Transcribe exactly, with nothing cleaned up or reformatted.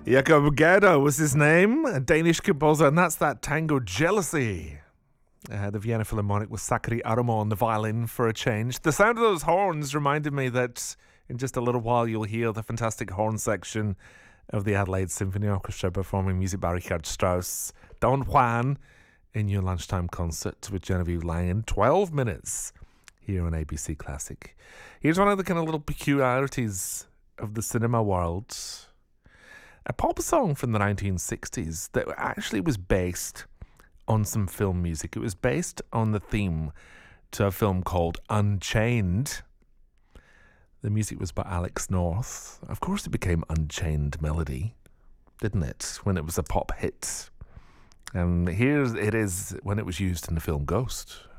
Jakob Gerda was his name, a Danish composer, and that's that tango Jealousy. Uh, the Vienna Philharmonic with Sakari Aramo on the violin for a change. The sound of those horns reminded me that in just a little while you'll hear the fantastic horn section of the Adelaide Symphony Orchestra performing music by Richard Strauss, Don Juan, in your lunchtime concert with Genevieve Lang in twelve minutes here on A B C Classic. Here's one of the kind of little peculiarities of the cinema world. A pop song from the nineteen sixties that actually was based on some film music. It was based on the theme to a film called Unchained. The music was by Alex North. Of course it became Unchained Melody, didn't it, when it was a pop hit. And here it is when it was used in the film Ghost.